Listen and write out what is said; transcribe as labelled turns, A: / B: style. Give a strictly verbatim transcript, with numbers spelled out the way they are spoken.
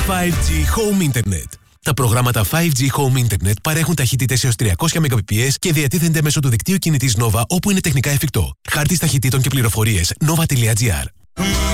A: φάιβ τζι Home Internet. Τα προγράμματα φάιβ τζι Home Internet παρέχουν ταχύτητες έως τριακόσια Mbps και διατίθενται μέσω του δικτύου κινητής Nova όπου είναι τεχνικά εφικτό. Χάρτης ταχυτήτων και πληροφορίες nova τελεία gr.